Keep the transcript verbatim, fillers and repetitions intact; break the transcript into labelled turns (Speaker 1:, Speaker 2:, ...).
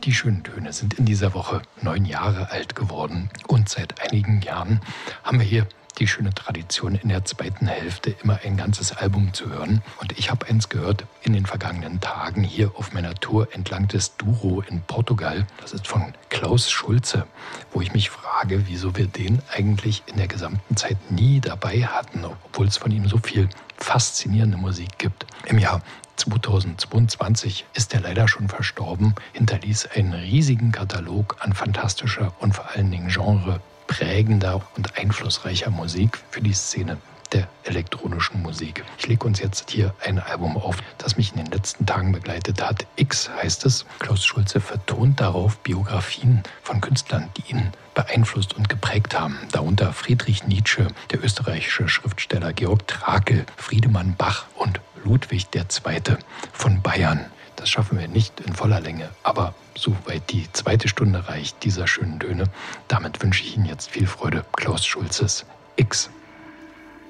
Speaker 1: Die schönen Töne sind in dieser Woche neun Jahre alt geworden und seit einigen Jahren haben wir hier die schöne Tradition, in der zweiten Hälfte immer ein ganzes Album zu hören. Und ich habe eins gehört in den vergangenen Tagen hier auf meiner Tour entlang des Douro in Portugal. Das ist von Klaus Schulze, wo ich mich frage, wieso wir den eigentlich in der gesamten Zeit nie dabei hatten, obwohl es von ihm so viel faszinierende Musik gibt. Im Jahr zweitausendzweiundzwanzig ist er leider schon verstorben, hinterließ einen riesigen Katalog an fantastischer und vor allen Dingen genreprägender und einflussreicher Musik für die Szene der elektronischen Musik. Ich lege uns jetzt hier ein Album auf, das mich in den letzten Tagen begleitet hat. X heißt es. Klaus Schulze vertont darauf Biografien von Künstlern, die ihn beeinflusst und geprägt haben. Darunter Friedrich Nietzsche, der österreichische Schriftsteller Georg Trakl, Friedemann Bach und Ludwig der Zweite von Bayern. Das schaffen wir nicht in voller Länge, aber soweit die zweite Stunde reicht dieser schönen Töne. Damit wünsche ich Ihnen jetzt viel Freude. Klaus Schulzes X.